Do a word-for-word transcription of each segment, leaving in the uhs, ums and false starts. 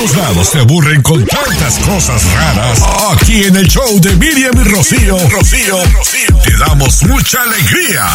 todos lados te aburren con tantas cosas raras. Aquí en el show de Miriam y Rocío, Rocío, Rocío, te damos mucha alegría.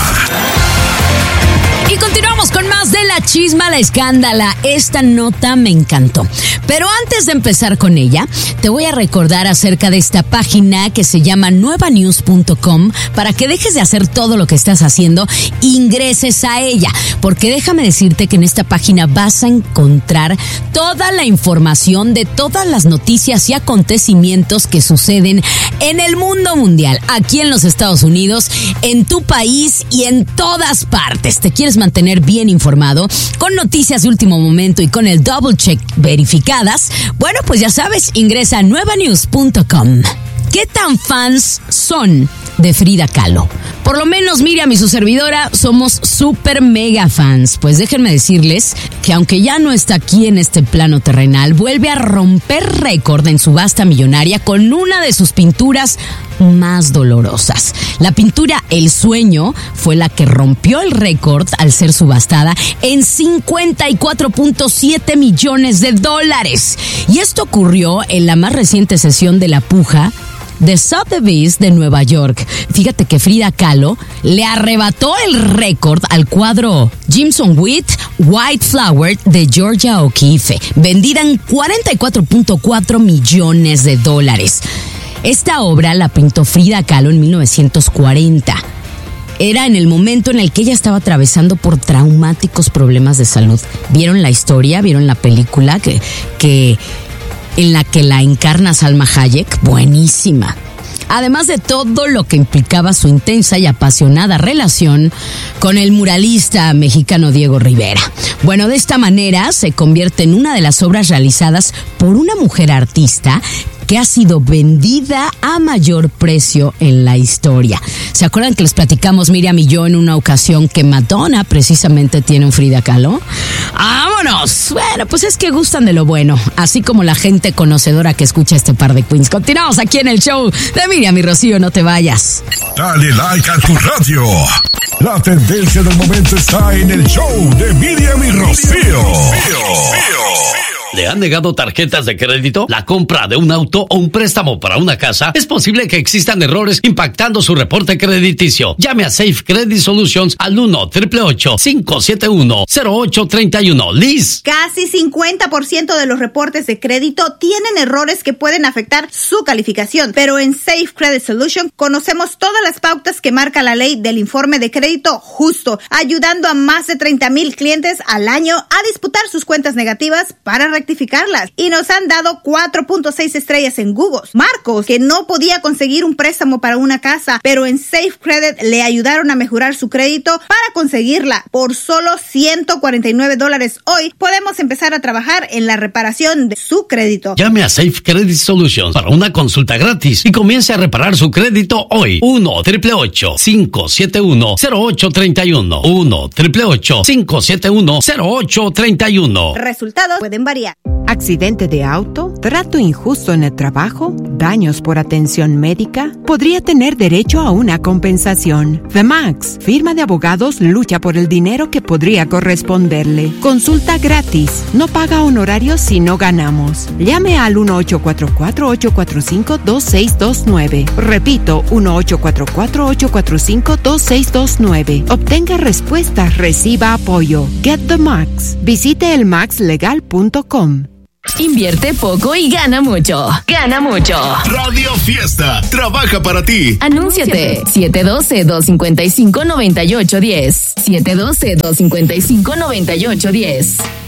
Y continuamos con más de La Chisma, La Escándala. Esta nota me encantó. Pero antes de empezar con ella, te voy a recordar acerca de esta página que se llama nueva news punto com para que dejes de hacer todo lo que estás haciendo, ingreses a ella. Porque déjame decirte que en esta página vas a encontrar toda la información de todas las noticias y acontecimientos que suceden en el mundo mundial, aquí en los Estados Unidos, en tu país y en todas partes. ¿Te quieres mantener bien informado con noticias de último momento y con el double check verificadas? Bueno, pues ya sabes, ingresa a nueva news punto com. ¿Qué tan fans son de Frida Kahlo? Por lo menos Miriam y su servidora somos súper mega fans. Pues déjenme decirles que aunque ya no está aquí en este plano terrenal, vuelve a romper récord en subasta millonaria con una de sus pinturas más dolorosas. La pintura El Sueño fue la que rompió el récord al ser subastada en cincuenta y cuatro punto siete millones de dólares. Y esto ocurrió en la más reciente sesión de la puja de Sotheby's de Nueva York. Fíjate que Frida Kahlo le arrebató el récord al cuadro Jimson with White Flower de Georgia O'Keeffe, vendida en cuarenta y cuatro punto cuatro millones de dólares. Esta obra la pintó Frida Kahlo en mil novecientos cuarenta. Era en el momento en el que ella estaba atravesando por traumáticos problemas de salud. ¿Vieron la historia? ¿Vieron la película que... que en la que la encarna Salma Hayek? Buenísima. Además de todo lo que implicaba su intensa y apasionada relación con el muralista mexicano Diego Rivera. Bueno, de esta manera se convierte en una de las obras realizadas por una mujer artista que ha sido vendida a mayor precio en la historia. ¿Se acuerdan que les platicamos, Miriam y yo, en una ocasión que Madonna precisamente tiene un Frida Kahlo? ¡Vámonos! Bueno, pues es que gustan de lo bueno, así como la gente conocedora que escucha este par de queens. Continuamos aquí en el show de Miriam y Rocío, no te vayas. Dale like a tu radio. La tendencia del momento está en el show de Miriam y Rocío. ¿Le han negado tarjetas de crédito? ¿La compra de un auto o un préstamo para una casa? Es posible que existan errores impactando su reporte crediticio. Llame a Safe Credit Solutions al uno, ocho ocho ocho, cinco siete uno, cero ocho tres uno. Liz. Casi cincuenta por ciento de los reportes de crédito tienen errores que pueden afectar su calificación. Pero en Safe Credit Solutions conocemos todas las pautas que marca la ley del informe de crédito justo, ayudando a más de treinta mil clientes al año a disputar sus cuentas negativas para rectificarlas, y nos han dado cuatro punto seis estrellas en Google. Marcos, que no podía conseguir un préstamo para una casa, pero en Safe Credit le ayudaron a mejorar su crédito para conseguirla. Por solo ciento cuarenta y nueve dólares hoy podemos empezar a trabajar en la reparación de su crédito. Llame a Safe Credit Solutions para una consulta gratis y comience a reparar su crédito hoy. uno, ocho ocho ocho, cinco siete uno, cero ocho tres uno. uno, ocho ocho ocho, cinco siete uno, cero ocho tres uno. Resultados pueden variar. ¿Accidente de auto? ¿Trato injusto en el trabajo? ¿Daños por atención médica? Podría tener derecho a una compensación. The Max, firma de abogados, lucha por el dinero que podría corresponderle. Consulta gratis. No paga honorarios si no ganamos. Llame al uno ocho cuatro cuatro, ocho cuatro cinco, dos seis dos nueve. Repito, uno ocho cuatro cuatro, ocho cuatro cinco, dos seis dos nueve. Obtenga respuestas, reciba apoyo. Get the Max. Visite el max legal punto com. Invierte poco y gana mucho. Gana mucho. Radio Fiesta trabaja para ti. Anúnciate. siete uno dos, dos cinco cinco, nueve ocho uno cero. siete uno dos, dos cinco cinco, nueve ocho uno cero.